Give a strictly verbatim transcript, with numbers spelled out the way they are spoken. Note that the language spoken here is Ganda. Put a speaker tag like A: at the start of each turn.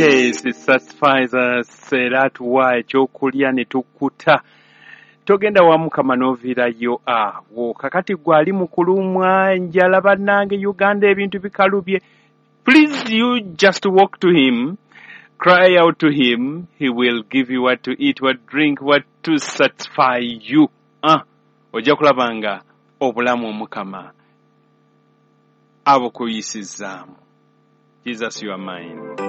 A: Yes, it satisfies us. Era tuwa ekyokulya ne tukkuta. Togenda wa Mukama n'oviirayo awo. Kakati gwali mu kulumwa njala bannange Uganda ebintu bikalubye. Please, you just walk to him, cry out to him. He will give you what to eat, what drink, what to satisfy you. Ah, ojja kulabanga obulamu Omukama abukuyisizaamu. Jesus, you are mine.